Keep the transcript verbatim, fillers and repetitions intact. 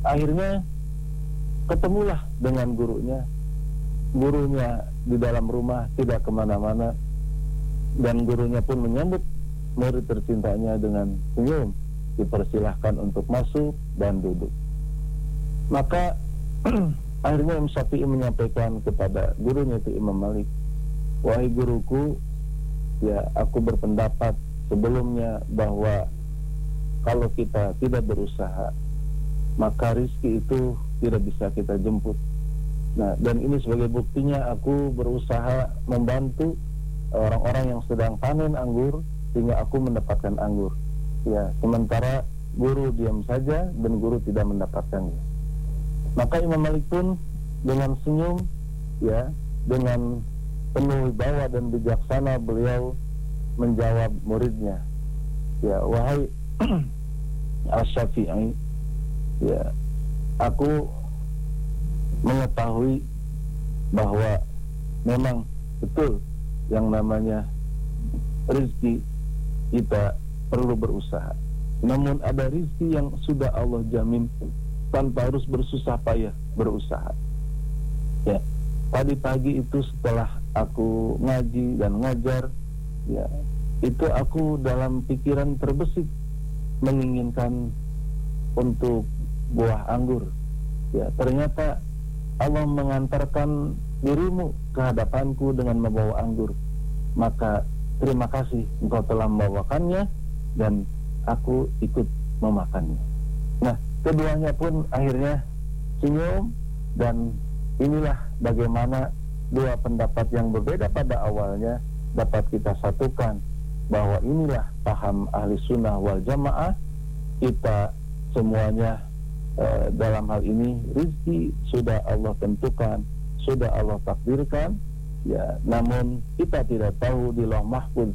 akhirnya ketemulah dengan gurunya. Gurunya di dalam rumah, tidak kemana-mana, dan gurunya pun menyambut murid tercintanya dengan senyum, dipersilahkan untuk masuk dan duduk. Maka akhirnya Imam Syafi'i menyampaikan kepada gurunya itu Imam Malik, wahai guruku, ya aku berpendapat sebelumnya bahwa kalau kita tidak berusaha, maka rizki itu tidak bisa kita jemput. Nah, dan ini sebagai buktinya aku berusaha membantu orang-orang yang sedang panen anggur sehingga aku mendapatkan anggur. Ya, sementara guru diam saja dan guru tidak mendapatkannya. Maka Imam Malik pun dengan senyum, ya, dengan penuh wibawa dan bijaksana beliau menjawab muridnya, ya, wahai Asy-Syafi'i, ya, aku mengetahui bahwa memang betul yang namanya rezeki kita perlu berusaha. Namun ada rezeki yang sudah Allah jamin tanpa harus bersusah payah berusaha. Ya, tadi pagi itu setelah aku ngaji dan ngajar, ya, itu aku dalam pikiran terbesit menginginkan untuk buah anggur. Ya, ternyata Allah mengantarkan dirimu ke hadapanku dengan membawa anggur. Maka terima kasih engkau telah membawakannya dan aku ikut memakannya. Nah, keduanya pun akhirnya senyum, dan inilah bagaimana dua pendapat yang berbeda pada awalnya dapat kita satukan, bahwa inilah paham ahli sunnah wal jamaah. Kita semuanya eh, dalam hal ini rezeki sudah Allah tentukan, sudah Allah takdirkan, ya, namun kita tidak tahu di lauh mahfuz